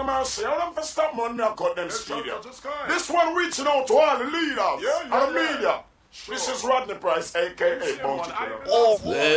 of mercy. I don't stop money and cut them speed. This one reaching out to all the leaders and the media. Sure. This is Rodney Price, a.k.a. Bounty Killer. Oh,